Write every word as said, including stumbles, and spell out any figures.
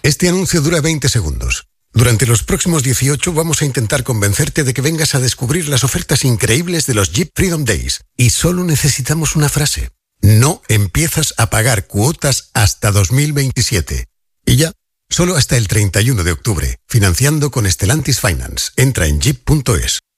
Este anuncio dura veinte segundos. Durante los próximos dieciocho vamos a intentar convencerte de que vengas a descubrir las ofertas increíbles de los Jeep Freedom Days. Y solo necesitamos una frase. No empiezas a pagar cuotas hasta dos mil veintisiete. Y ya, solo hasta el treinta y uno de octubre. Financiando con Stellantis Finance. Entra en jeep punto es.